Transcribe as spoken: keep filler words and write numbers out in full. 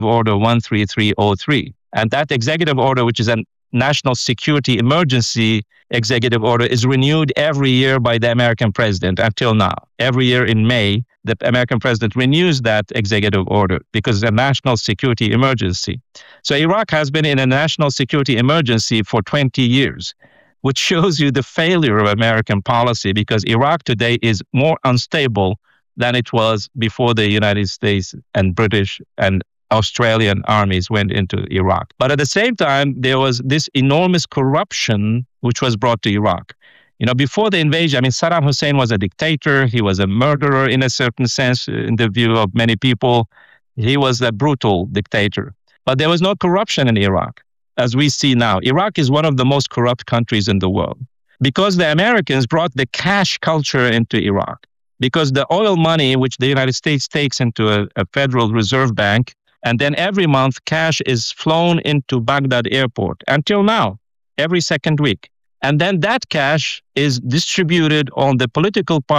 Order one three three oh three. And that executive order, which is a national security emergency executive order, is renewed every year by the American president until now. Every year in May, the American president renews that executive order because it's a national security emergency. So Iraq has been in a national security emergency for twenty years, which shows you the failure of American policy, because Iraq today is more unstable than it was before the United States and British and Australian armies went into Iraq. But at the same time, there was this enormous corruption which was brought to Iraq. You know, before the invasion, I mean, Saddam Hussein was a dictator. He was a murderer in a certain sense, in the view of many people. He was a brutal dictator. But there was no corruption in Iraq, as we see now. Iraq is one of the most corrupt countries in the world because the Americans brought the cash culture into Iraq. Because the oil money, which the United States takes into a, a Federal Reserve Bank, and then every month cash is flown into Baghdad airport until now, every second week. And then that cash is distributed on the political party